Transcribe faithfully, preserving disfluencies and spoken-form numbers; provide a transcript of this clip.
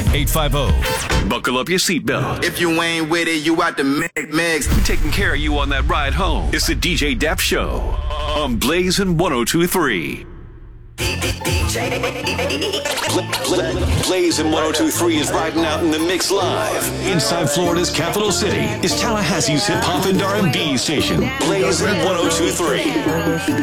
eight five zero. Buckle up your seatbelt. If you ain't with it, you out the mix. mix. Taking care of you on that ride home. It's the D J Dap Show on Blazing one oh two point three. Blazing one oh two point three is riding out in the mix live. Inside Florida's capital city is Tallahassee's hip hop and R and B station. Blazing one oh two point three.